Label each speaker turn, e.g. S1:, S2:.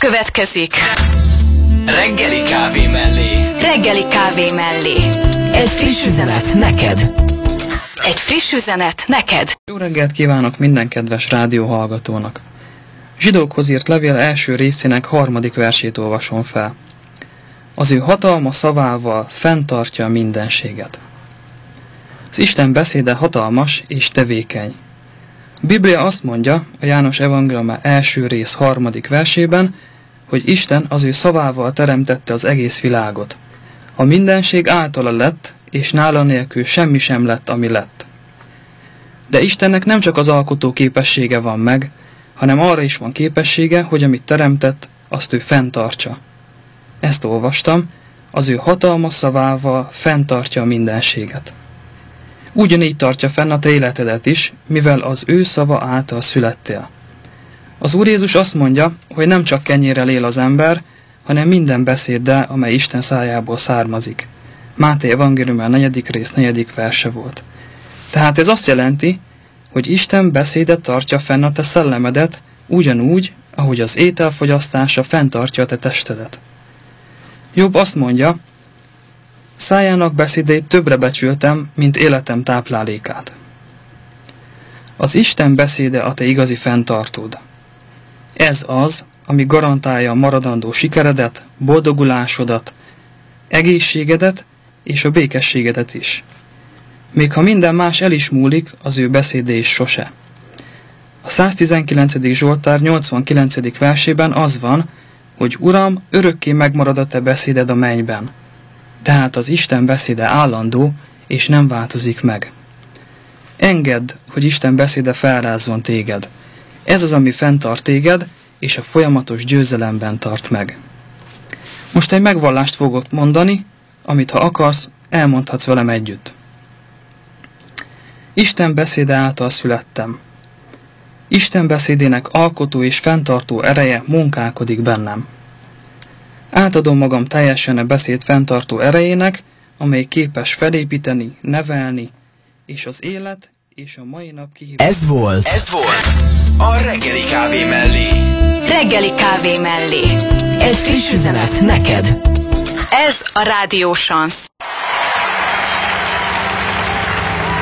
S1: következik
S2: Reggeli kávé mellé.
S1: Reggeli kávé mellé.
S2: Egy friss üzenet neked.
S1: Egy friss üzenet neked.
S3: Jó reggelt kívánok minden kedves rádióhallgatónak. Zsidókhoz írt levél első részének 3. versét olvasom fel. Az ő hatalma szavával fenntartja a mindenséget. Az Isten beszéde hatalmas és tevékeny. A Biblia azt mondja a János evangéliuma első rész 3. versében, hogy Isten az ő szavával teremtette az egész világot. A mindenség általa lett, és nála nélkül semmi sem lett, ami lett. De Istennek nem csak az alkotó képessége van meg, hanem arra is van képessége, hogy amit teremtett, azt ő fenntartsa. Ezt olvastam, az ő hatalma szavával fenntartja a mindenséget. Ugyanígy tartja fenn a te életedet is, mivel az ő szava által születtél. Az Úr Jézus azt mondja, hogy nem csak kenyérrel él az ember, hanem minden beszéddel, amely Isten szájából származik. Máté evangéliuma 4. rész 4. verse volt. Tehát ez azt jelenti, hogy Isten beszédet tartja fenn a te szellemedet, ugyanúgy, ahogy az ételfogyasztása fenntartja a te testedet. Jobb azt mondja, szájának beszédét többre becsültem, mint életem táplálékát. Az Isten beszéde a te igazi fenntartód. Ez az, ami garantálja a maradandó sikeredet, boldogulásodat, egészségedet és a békességedet is. Még ha minden más el is múlik, az ő beszéde is sose. A 119. Zsoltár 89. versében az van, hogy Uram, örökké megmarad a te beszéded a mennyben. Tehát az Isten beszéde állandó, és nem változik meg. Engedd, hogy Isten beszéde felrázzon téged. Ez az, ami fenntart téged, és a folyamatos győzelemben tart meg. Most egy megvallást fogok mondani, amit ha akarsz, elmondhatsz velem együtt. Isten beszéde által születtem. Isten beszédének alkotó és fenntartó ereje munkálkodik bennem. Átadom magam teljesen a beszéd fenntartó erejének, amely képes felépíteni, nevelni, és az élet és a mai nap kihívás.
S2: Ez volt a Reggeli kávé mellé.
S1: Reggeli kávé mellé.
S2: Egy friss üzenet neked.
S1: Ez a Rádió Sansz.